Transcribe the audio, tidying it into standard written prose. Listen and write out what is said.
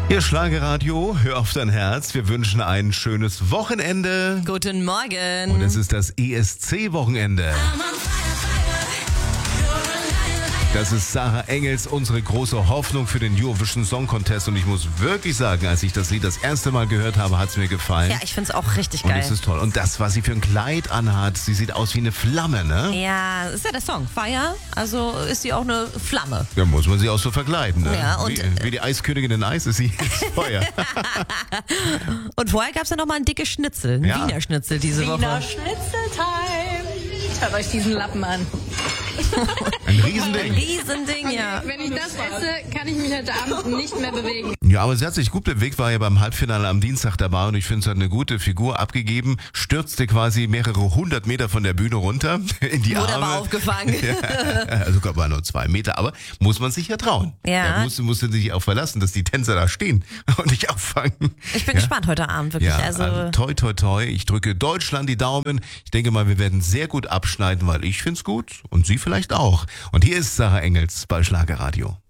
Ihr Schlagerradio, hör auf dein Herz. Wir wünschen ein schönes Wochenende. Guten Morgen. Und es ist das ESC-Wochenende. Das ist Sarah Engels, unsere große Hoffnung für den Eurovision Song Contest. Und ich muss wirklich sagen, als ich das Lied das erste Mal gehört habe, hat es mir gefallen. Ja, ich finde es auch richtig Und geil. es ist toll. Und das, was sie für ein Kleid anhat, sie sieht aus wie eine Flamme, ne? Ja, ist ja der Song. Fire, also ist sie auch eine Flamme. Da muss man sie auch so verkleiden, ne? Ja, und wie die Eiskönigin in Eis ist sie ins Feuer. Und vorher gab es ja noch mal ein dickes Schnitzel, ein Ja. Wiener Schnitzel diese Wiener Woche. Schnitzeltime. Hört euch diesen Lappen an. Ein Riesending. Riesending, ja. Wenn ich das esse, kann ich mich heute Abend nicht mehr bewegen. Ja, aber sie hat sich gut bewegt, war ja beim Halbfinale am Dienstag dabei und ich finde, sie hat eine gute Figur abgegeben, stürzte quasi mehrere 100 Meter von der Bühne runter in die Wurde Arme. aber aufgefangen. Ja, also sogar nur 2 Meter, aber muss man sich ja trauen. Ja. Da musste sich auch verlassen, dass die Tänzer da stehen und dich auffangen. Ich bin gespannt heute Abend, wirklich. Ja, Also toi, toi, toi. Ich drücke Deutschland die Daumen. Ich denke mal, wir werden sehr gut abschneiden, weil ich find's gut und Sie vielleicht auch. Und hier ist Sarah Engels bei Schlagerradio.